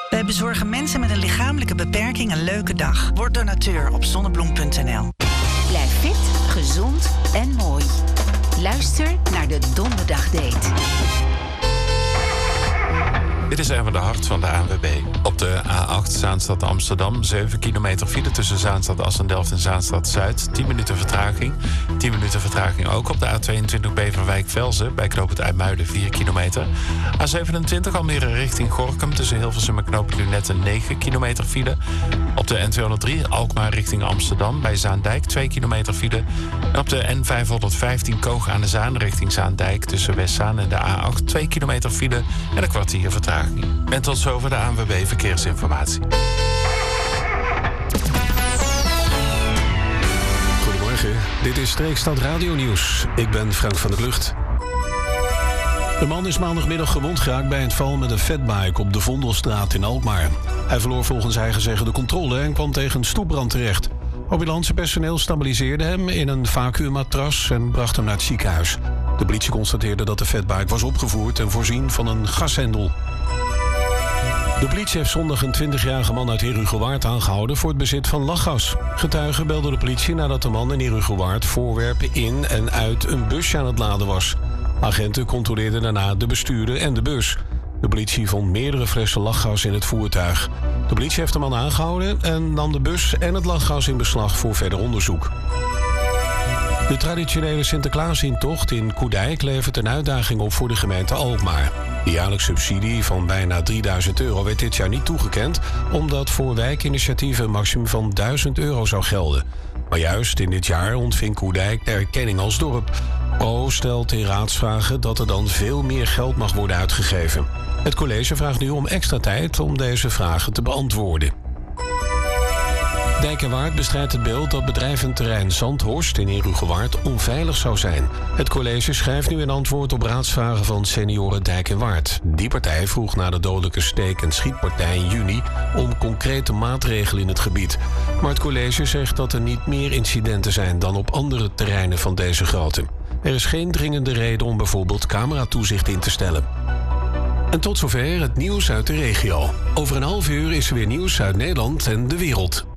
Wij bezorgen mensen met een lichamelijke beperking een leuke dag. Word donateur op zonnebloem.nl. Blijf fit, gezond en mooi. Luister naar de Donderdagdate. Dit is Erwin de Hart van de ANWB. Op de A8 Zaanstad-Amsterdam, 7 kilometer file tussen Zaanstad-Assendelft en Zaanstad-Zuid. 10 minuten vertraging. 10 minuten vertraging ook op de A22 Beverwijk-Velzen, bij knooppunt IJmuiden, 4 kilometer. A27 Almere richting Gorinchem, tussen Hilversum en knooppunt Lunette, 9 kilometer file. Op de N203 Alkmaar richting Amsterdam, bij Zaandijk, 2 kilometer file. En op de N515 Koog aan de Zaan richting Zaandijk, tussen Westzaan en de A8, 2 kilometer file en een kwartier vertraging. En tot zover de ANWB Verkeersinformatie. Goedemorgen, dit is Streekstad Radio Nieuws. Ik ben Frank van der Klucht. Een man is maandagmiddag gewond geraakt bij een val met een fatbike op de Vondelstraat in Alkmaar. Hij verloor volgens eigen zeggen de controle en kwam tegen een stoepbrand terecht. Ambulancepersoneel stabiliseerde hem in een vacuümmatras en bracht hem naar het ziekenhuis. De politie constateerde dat de fatbike was opgevoerd en voorzien van een gashendel. De politie heeft zondag een 20-jarige man uit Herugewaard aangehouden voor het bezit van lachgas. Getuigen belden de politie nadat de man in Herugewaard voorwerpen in en uit een busje aan het laden was. Agenten controleerden daarna de bestuurder en de bus. De politie vond meerdere flessen lachgas in het voertuig. De politie heeft de man aangehouden en nam de bus en het lachgas in beslag voor verder onderzoek. De traditionele Sinterklaasintocht in Koedijk levert een uitdaging op voor de gemeente Alkmaar. De jaarlijkse subsidie van bijna €3000 werd dit jaar niet toegekend, omdat voor wijkinitiatieven een maximum van €1000 zou gelden. Maar juist in dit jaar ontving Koedijk erkenning als dorp. Pro stelt in raadsvragen dat er dan veel meer geld mag worden uitgegeven. Het college vraagt nu om extra tijd om deze vragen te beantwoorden. Dijk en Waard bestrijdt het beeld dat bedrijventerrein Zandhorst in Herugewaard onveilig zou zijn. Het college schrijft nu in antwoord op raadsvragen van senioren Dijk en Waard. Die partij vroeg na de dodelijke steek- en schietpartij in juni om concrete maatregelen in het gebied. Maar het college zegt dat er niet meer incidenten zijn dan op andere terreinen van deze grootte. Er is geen dringende reden om bijvoorbeeld cameratoezicht in te stellen. En tot zover het nieuws uit de regio. Over een half uur is er weer nieuws uit Nederland en de wereld.